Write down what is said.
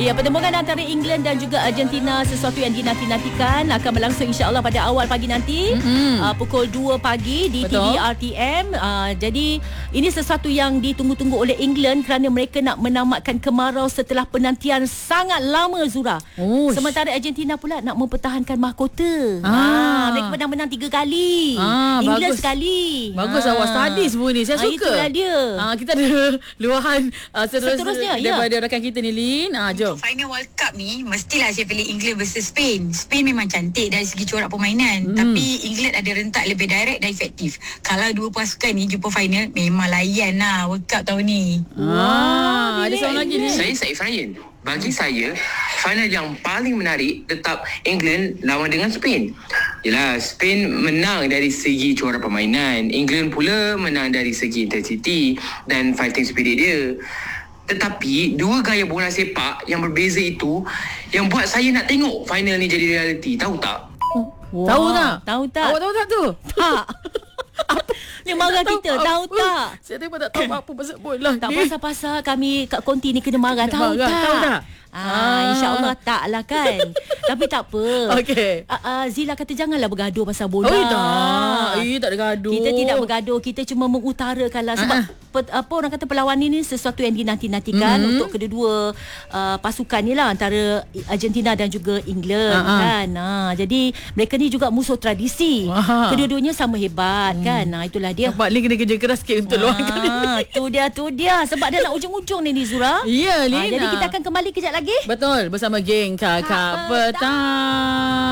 Ya, pertemuan antara England dan juga Argentina sesuatu yang dinanti-nantikan akan berlangsung insya-Allah pada awal pagi nanti, pukul 2 pagi di TV RTM. Jadi ini sesuatu yang ditunggu-tunggu oleh England kerana mereka nak menamatkan kemarau setelah penantian sangat lama, Zura. Sementara Argentina pula nak mempertahankan mahkota. Mereka pernah menang 3 kali. England Bagus. sekali. Bagus, awak study semua ni. Saya suka. Itulah dia. Kita ada luahan Seterusnya, daripada rakan kita ni, Lin. Jom. Final World Cup ni mestilah saya pilih England versus Spain. Spain memang cantik dari segi corak permainan, tapi England ada rentak lebih direct dan efektif. Kalau dua pasukan ni jumpa final, memang layan lah World Cup tahun ni. Ada seorang lagi ni. Saya Saif Ryan. Bagi saya, final yang paling menarik tetap England lawan dengan Spain. Yelah, Spain menang dari segi corak permainan. England pula menang dari segi intensity dan fighting spirit dia. Tetapi dua gaya bola sepak yang berbeza itu yang buat saya nak tengok final ni jadi realiti. Tahu tak? Tahu tak? Tahu tak? Awak tahu tak tu? Tak. Dia marah kita, tahu tak? Saya memang tak tahu apa pasal bola. Tak pasal-pasal kami kat konti ni kena marah. Tahu tak? Tahu tak? InsyaAllah tak lah kan. Tapi tak apa. Okey. Zila kata janganlah bergaduh pasal bola. Tak ada gaduh. Kita tidak bergaduh. Kita cuma mengutarakanlah. Sebab apa orang kata perlawanan ni sesuatu yang dinanti-nantikan untuk kedua pasukan ni lah, antara Argentina dan juga England kan. Jadi mereka ni juga musuh tradisi. Kedua-duanya sama hebat kan. Itulah dia. Nampak Lin kena kerja keras sikit untuk luangkan ini. Tu dia. Sebab dah nak ujung-ujung ni Zura. Ya, Lin. Jadi kita akan kembali kejap lagi. Betul, bersama geng Kakak Petang.